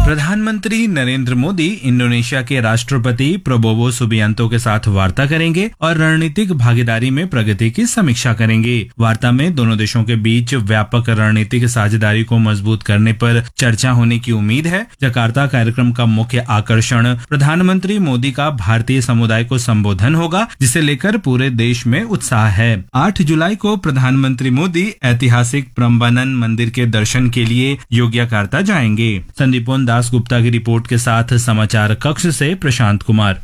प्रधानमंत्री नरेंद्र मोदी इंडोनेशिया के राष्ट्रपति प्रबोवो सुबियांतो के साथ वार्ता करेंगे और रणनीतिक भागीदारी में प्रगति की समीक्षा करेंगे। वार्ता में दोनों देशों के बीच व्यापक रणनीतिक साझेदारी को मजबूत करने पर चर्चा होने की उम्मीद है। जकार्ता कार्यक्रम का मुख्य आकर्षण प्रधानमंत्री मोदी का भारतीय समुदाय को संबोधन होगा, जिसे लेकर पूरे देश में उत्साह है। 8 जुलाई को प्रधानमंत्री मोदी ऐतिहासिक प्रम्बानन मंदिर के दर्शन के लिए योग्यकार्ता जाएंगे। संदीपोन दास गुप्ता की रिपोर्ट के साथ समाचार कक्ष से प्रशांत कुमार।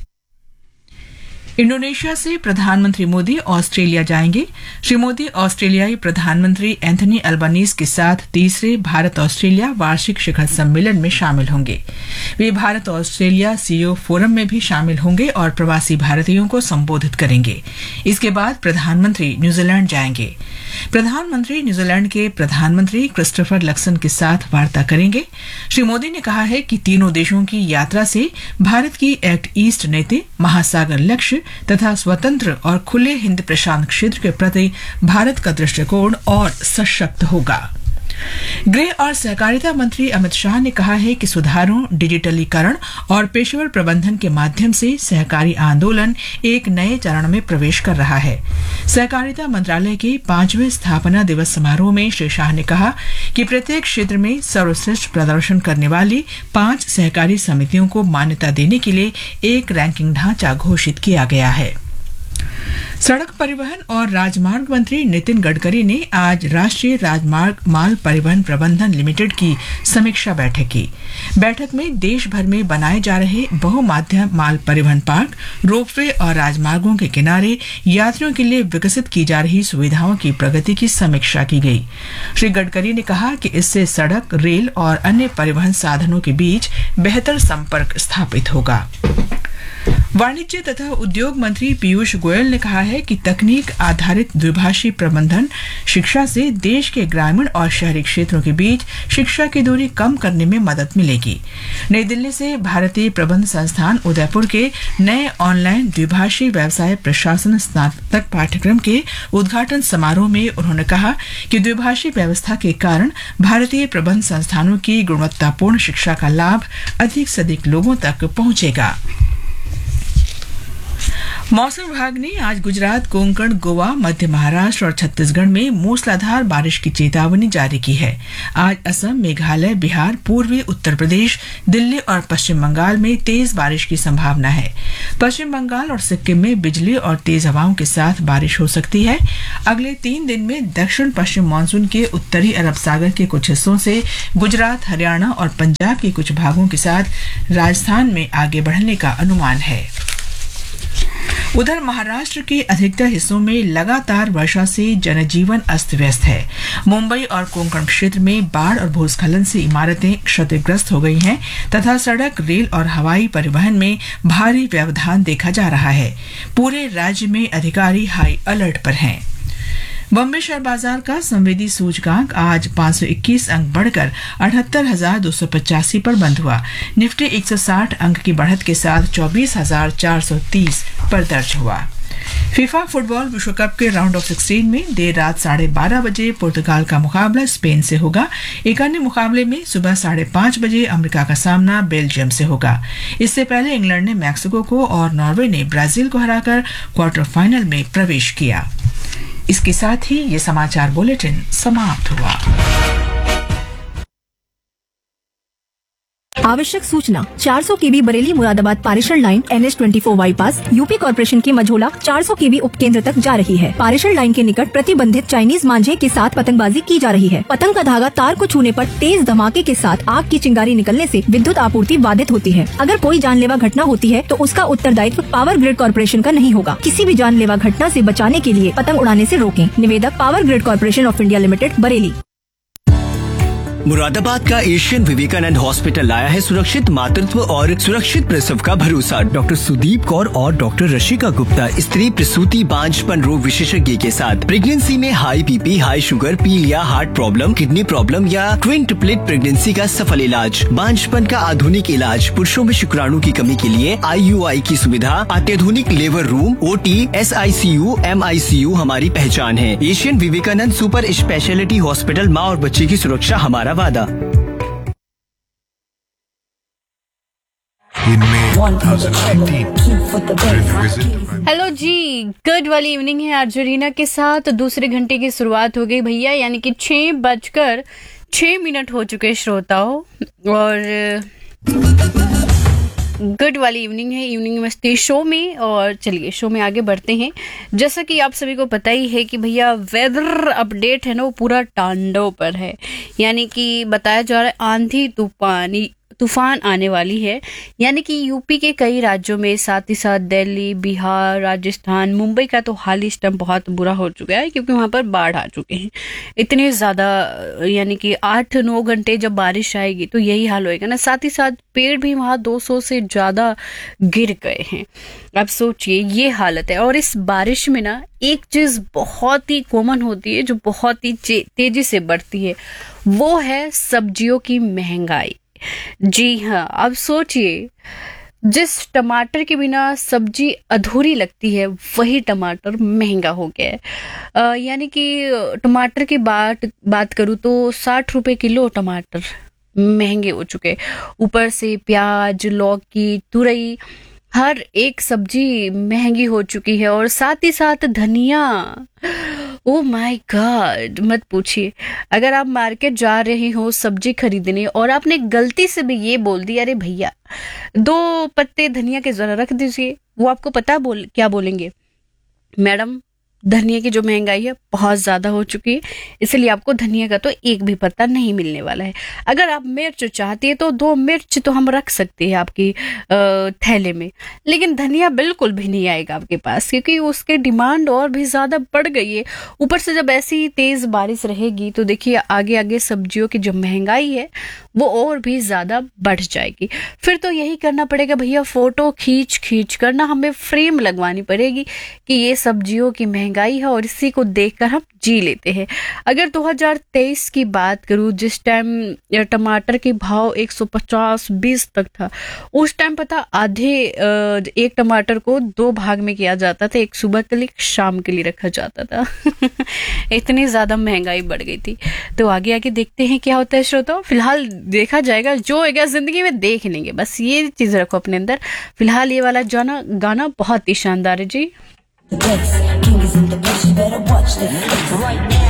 इंडोनेशिया से प्रधानमंत्री मोदी ऑस्ट्रेलिया जाएंगे। श्री मोदी ऑस्ट्रेलियाई प्रधानमंत्री एंथनी अल्बानीज के साथ तीसरे भारत ऑस्ट्रेलिया वार्षिक शिखर सम्मेलन में शामिल होंगे। वे भारत ऑस्ट्रेलिया सीईओ फोरम में भी शामिल होंगे और प्रवासी भारतीयों को संबोधित करेंगे। इसके बाद प्रधानमंत्री न्यूजीलैंड जाएंगे। प्रधानमंत्री न्यूजीलैंड के प्रधानमंत्री क्रिस्टोफर लक्सन के साथ वार्ता करेंगे। श्री मोदी ने कहा है कि तीनों देशों की यात्रा से भारत की एक्ट ईस्ट नीति, महासागर लक्ष्य तथा स्वतंत्र और खुले हिंद प्रशांत क्षेत्र के प्रति भारत का दृष्टिकोण और सशक्त होगा। गृह और सहकारिता मंत्री अमित शाह ने कहा है कि सुधारों, डिजिटलीकरण और पेशेवर प्रबंधन के माध्यम से सहकारी आंदोलन एक नए चरण में प्रवेश कर रहा है। सहकारिता मंत्रालय के 5वें स्थापना दिवस समारोह में श्री शाह ने कहा कि प्रत्येक क्षेत्र में सर्वश्रेष्ठ प्रदर्शन करने वाली 5 सहकारी समितियों को मान्यता देने के लिए एक रैंकिंग ढांचा घोषित किया गया है। सड़क परिवहन और राजमार्ग मंत्री नितिन गडकरी ने आज राष्ट्रीय राजमार्ग माल परिवहन प्रबंधन लिमिटेड की समीक्षा बैठक की। बैठक में देश भर में बनाए जा रहे बहुमाध्यम माल परिवहन पार्क, रोपवे और राजमार्गों के किनारे यात्रियों के लिए विकसित की जा रही सुविधाओं की प्रगति की समीक्षा की गई। श्री गडकरी ने कहा कि इससे सड़क, रेल और अन्य परिवहन साधनों के बीच बेहतर संपर्क स्थापित होगा। वाणिज्य तथा उद्योग मंत्री पीयूष गोयल ने कहा है कि तकनीक आधारित द्विभाषी प्रबंधन शिक्षा से देश के ग्रामीण और शहरी क्षेत्रों के बीच शिक्षा की दूरी कम करने में मदद मिलेगी। नई दिल्ली से भारतीय प्रबंध संस्थान उदयपुर के नए ऑनलाइन द्विभाषी व्यवसाय प्रशासन स्नातक पाठ्यक्रम के उद्घाटन समारोह में उन्होंने कहा कि द्विभाषी व्यवस्था के कारण भारतीय प्रबंध संस्थानों की गुणवत्तापूर्ण शिक्षा का लाभ अधिक से अधिक लोगों तक पहुंचेगा। मौसम विभाग ने आज गुजरात, कोंकण, गोवा, मध्य महाराष्ट्र और छत्तीसगढ़ में मूसलाधार बारिश की चेतावनी जारी की है। आज असम, मेघालय, बिहार, पूर्वी उत्तर प्रदेश, दिल्ली और पश्चिम बंगाल में तेज बारिश की संभावना है। पश्चिम बंगाल और सिक्किम में बिजली और तेज हवाओं के साथ बारिश हो सकती है। अगले 3 दिन में दक्षिण पश्चिम मानसून के उत्तरी अरब सागर के कुछ हिस्सों से गुजरात, हरियाणा और पंजाब के कुछ भागों के साथ राजस्थान में आगे बढ़ने का अनुमान है। उधर महाराष्ट्र के अधिकतर हिस्सों में लगातार वर्षा से जनजीवन अस्त व्यस्त है। मुंबई और कोंकण क्षेत्र में बाढ़ और भूस्खलन से इमारतें क्षतिग्रस्त हो गई हैं तथा सड़क, रेल और हवाई परिवहन में भारी व्यवधान देखा जा रहा है। पूरे राज्य में अधिकारी हाई अलर्ट पर हैं। बॉम्बे शेयर बाजार का संवेदी सूचकांक आज 521 अंक बढ़कर 78,285 पर बंद हुआ। निफ्टी 160 अंक की बढ़त के साथ 24,430 पर दर्ज हुआ। फीफा फुटबॉल विश्व कप के राउंड ऑफ 16 में देर रात 12:30 बजे पुर्तगाल का मुकाबला स्पेन से होगा। एक अन्य मुकाबले में सुबह 5:30 बजे अमेरिका का सामना बेल्जियम से होगा। इससे पहले इंग्लैंड ने मैक्सिको को और नॉर्वे ने ब्राजील को हराकर क्वार्टर फाइनल में प्रवेश किया। इसके साथ ही ये समाचार बुलेटिन समाप्त हुआ। आवश्यक सूचना 400 केवी बरेली मुरादाबाद पारेषण line NH24 bypass UP corporation के मझोला 400 केवी उपकेंद्र तक जा रही है। पारेषण लाइन के निकट प्रतिबंधित चाइनीज मांझे के साथ पतंगबाजी की जा रही है। पतंग का धागा तार को छूने पर तेज धमाके के साथ आग की चिंगारी निकलने से विद्युत आपूर्ति बाधित होती है। अगर कोई जानलेवा घटना होती है तो उसका उत्तरदायित्व पावर ग्रिड कॉर्पोरेशन का नहीं होगा। किसी भी जानलेवा घटना से बचाने के लिए पतंग उड़ाने से रोकें। निवेदक power grid corporation of India limited, Bareilly. Moradabad का एशियन विवेकानंद हॉस्पिटल लाया है सुरक्षित मातृत्व और सुरक्षित प्रसव का भरोसा। डॉक्टर सुदीप कौर और डॉक्टर रशिका गुप्ता स्त्री प्रसूति बांझपन रोग विशेषज्ञ के साथ प्रेगनेंसी में हाई बीपी, हाई शुगर, पीलिया, हार्ट प्रॉब्लम, किडनी प्रॉब्लम या ट्विन ट्रिपलेट प्रेगनेंसी का सफल इलाज। बांझपन का आधुनिक इलाज, पुरुषों में शुक्राणु की कमी के लिए IUI की सुविधा, अत्याधुनिक labour room, OT, SICU, MICU हमारी पहचान है। Asian Vivekananda super speciality hospital, माँ और बच्चे की सुरक्षा हमारा वादा। in May 2018. If you visit the Prime hello ji, good वाली इवनिंग है अर्जेंटीना के साथ। दूसरे घंटे की शुरुआत हो गई भैया, यानी कि 6:06 हो चुके श्रोताओं, और गुड वाली इवनिंग है, इवनिंग मस्ती शो में। और चलिए शो में आगे बढ़ते हैं। जैसा कि आप सभी को पता ही है कि भैया वेदर अपडेट है ना, वो पूरा तांडव पर है। यानी कि बताया जा रहा है आंधी तूफान आने वाली है, यानी कि यूपी के कई राज्यों में, साथ ही साथ दिल्ली, बिहार, राजस्थान, मुंबई का तो हाल इस टाइम बहुत बुरा हो चुका है, क्योंकि वहां पर बाढ़ आ चुके हैं इतने ज़्यादा। यानी कि 8-9 घंटे जब बारिश आएगी तो यही हाल होएगा ना। साथ ही साथ पेड़ भी वहाँ 200 से ज़्यादा गिर गए हैं। अब सोचिए ये हालत है। और इस बारिश में ना एक चीज़ बहुत ही कॉमन होती है, जो बहुत ही तेज़ी से बढ़ती है, वो है सब्जियों की महंगाई। जी हाँ, अब सोचिए जिस टमाटर के बिना सब्जी अधूरी लगती है, वही टमाटर महंगा हो गया है। यानी कि टमाटर की बात करूँ तो 60 रुपए किलो टमाटर महंगे हो चुके। ऊपर से प्याज, लौकी, तुरई, हर एक सब्जी महंगी हो चुकी है। और साथ ही साथ धनिया, ओ माय गॉड, मत पूछिए। अगर आप मार्केट जा रहे हो सब्जी खरीदने और आपने गलती से भी ये बोल दिया, अरे भैया 2 पत्ते धनिया के जरा रख दीजिए, वो आपको पता क्या बोलेंगे? मैडम, धनिया की जो महंगाई है बहुत ज़्यादा हो चुकी है, इसलिए आपको धनिया का तो एक भी पत्ता नहीं मिलने वाला है। अगर आप मिर्च चाहती है तो 2 मिर्च तो हम रख सकते हैं आपकी थैले में, लेकिन धनिया बिल्कुल भी नहीं आएगा आपके पास, क्योंकि उसकी डिमांड और भी ज़्यादा बढ़ गई है। ऊपर से जब ऐसी तेज़ बारिश रहेगी तो देखिए आगे आगे सब्जियों की जो महंगाई है वो और भी ज़्यादा बढ़ जाएगी। फिर तो यही करना पड़ेगा भैया, फ़ोटो खींच कर ना हमें फ्रेम लगवानी पड़ेगी कि ये सब्जियों की महंगाई है और इसी को देखकर हम जी लेते हैं। अगर 2023 की बात करूं, जिस टाइम टमाटर के भाव 150-20 तक था, उस टाइम पता आधे एक टमाटर को 2 भाग में किया जाता था, एक सुबह के लिए, एक शाम के लिए रखा जाता था। इतनी ज़्यादा महंगाई बढ़ गई थी। तो आगे आगे देखते हैं क्या होता है श्रोताओ। फिलहाल देखा जाएगा, जो होगा जिंदगी में देख लेंगे, बस ये चीज़ रखो अपने अंदर। फिलहाल ये वाला गाना बहुत ही शानदार है जी।